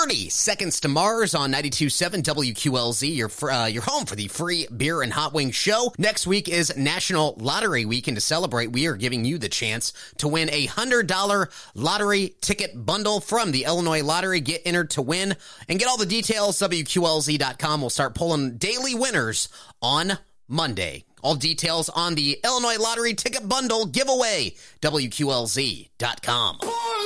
30 Seconds to Mars on 92.7 WQLZ, your home for the free beer and hot wing show. Next week is National Lottery Week, and to celebrate, we are giving you the chance to win a $100 lottery ticket bundle from the Illinois Lottery. Get entered to win and get all the details. WQLZ.com will start pulling daily winners on Monday. All details on the Illinois Lottery ticket bundle giveaway. WQLZ.com.